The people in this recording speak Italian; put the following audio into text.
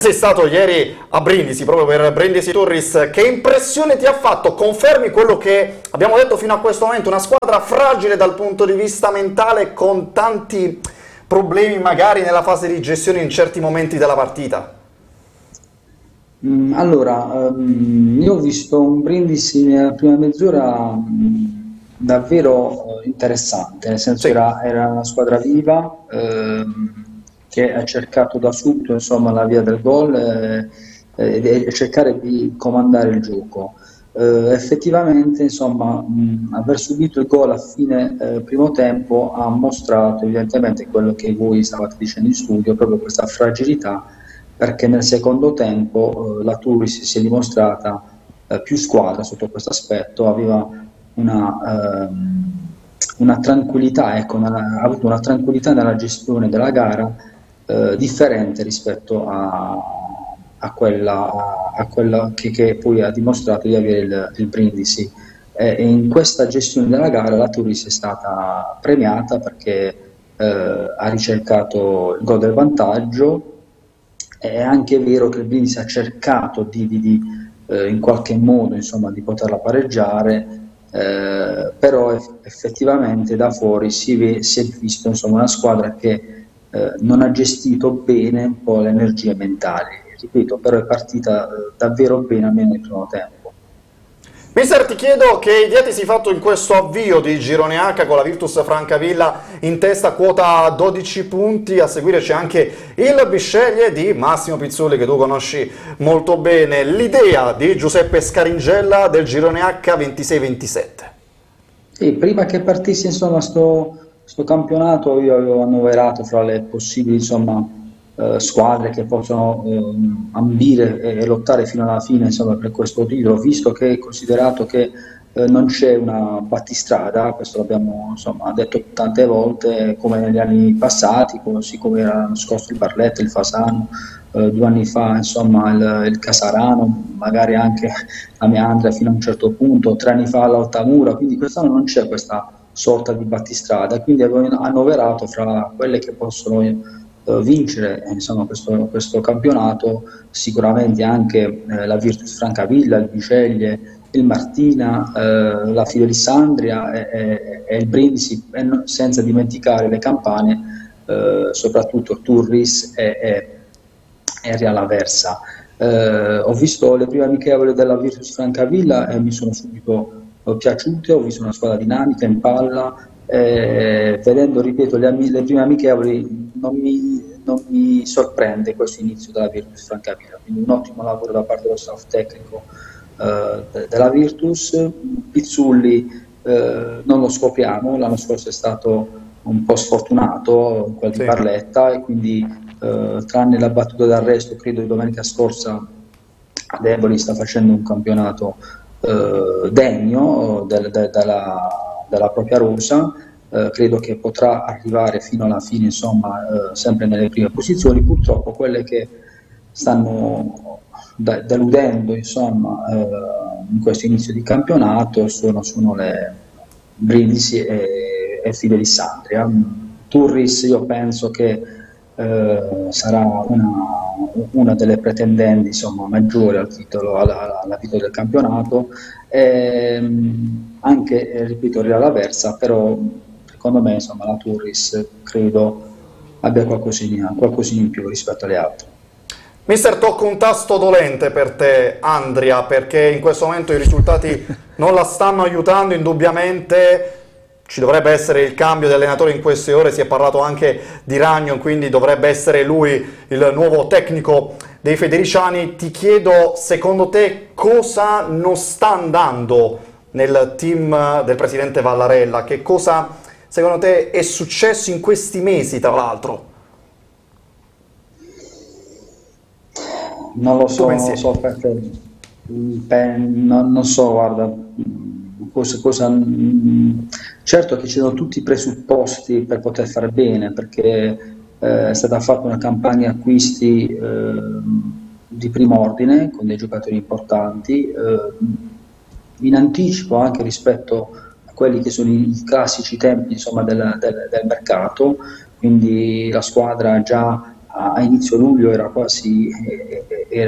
Sei stato ieri a Brindisi, proprio per Brindisi Turris, che impressione ti ha fatto? Confermi quello che abbiamo detto fino a questo momento, una squadra fragile dal punto di vista mentale, con tanti problemi magari nella fase di gestione in certi momenti della partita? Io ho visto un Brindisi nella prima mezz'ora davvero interessante, nel senso Sì. era una squadra viva che ha cercato da subito insomma, la via del gol e cercare di comandare il gioco. Effettivamente, insomma, aver subito il gol a fine primo tempo ha mostrato evidentemente quello che voi stavate dicendo in studio, proprio questa fragilità, perché nel secondo tempo la Turris si è dimostrata più squadra sotto questo aspetto, aveva una, una tranquillità, ecco, ha avuto una tranquillità nella gestione della gara differente rispetto a quella che poi ha dimostrato di avere il Brindisi. E in questa gestione della gara la Turris è stata premiata perché ha ricercato il gol del vantaggio. È anche vero che il Brindisi ha cercato in qualche modo insomma, di poterla pareggiare, però effettivamente da fuori si è visto insomma, una squadra che non ha gestito bene un po' le energie mentali. Ripeto, però è partita davvero bene almeno nel primo tempo. Mister, ti chiedo che idea ti sei fatto in questo avvio di girone H con la Virtus Francavilla in testa, quota 12 punti, a seguire c'è anche il Bisceglie di Massimo Pizzulli che tu conosci molto bene, l'idea di Giuseppe Scaringella del girone H 26-27. Sì, prima che partisse insomma sto campionato io avevo annoverato fra le possibili insomma, squadre che possono ambire e lottare fino alla fine insomma, per questo titolo, visto che è considerato che non c'è una battistrada, questo l'abbiamo insomma, detto tante volte, come negli anni passati, così come era l'anno scorso il Barletta, il Fasano, 2 anni fa insomma, il Casarano, magari anche la Meandria fino a un certo punto, 3 anni fa l'Altamura, quindi quest'anno non c'è questa sorta di battistrada, quindi avevo annoverato fra quelle che possono vincere insomma, questo campionato, sicuramente anche la Virtus Francavilla, il Biceglie, il Martina, la Fidelisandria e il Brindisi, senza dimenticare le Campane, soprattutto Turris e Real Aversa. Ho visto le prime amichevoli della Virtus Francavilla e mi sono subito piaciute, ho visto una squadra dinamica in palla, vedendo, ripeto, le prime amichevoli non mi sorprende questo inizio della Virtus Francavilla, quindi un ottimo lavoro da parte dello staff tecnico della Virtus. Pizzulli non lo scopriamo, l'anno scorso è stato un po' sfortunato in quel di Sì. Barletta e quindi tranne la battuta d'arresto credo di domenica scorsa ad Eboli sta facendo un campionato degno della propria rosa. Credo che potrà arrivare fino alla fine, insomma, sempre nelle prime posizioni. Purtroppo quelle che stanno deludendo, insomma, in questo inizio di campionato sono le Brindisi e Fidelisandria. Turris io penso che sarà una delle pretendenti insomma, maggiori al titolo, alla titolo del campionato, anche ripeto Real Aversa, però secondo me insomma, la Turris credo abbia qualcosina in più rispetto alle altre. Mister, tocco un tasto dolente per te, Andria, perché in questo momento i risultati non la stanno aiutando, indubbiamente ci dovrebbe essere il cambio di allenatore in queste ore, si è parlato anche di Ragno, quindi dovrebbe essere lui il nuovo tecnico dei Federiciani. Ti chiedo, secondo te, cosa non sta andando nel team del presidente Vallarella? Che cosa, secondo te, è successo in questi mesi, tra l'altro? Non lo Tu so, non lo pensi? so perché, non so, guarda, certo che ci sono tutti i presupposti per poter fare bene, perché è stata fatta una campagna acquisti di primo ordine con dei giocatori importanti, in anticipo anche rispetto a quelli che sono i classici tempi insomma, del mercato, quindi la squadra già a inizio luglio era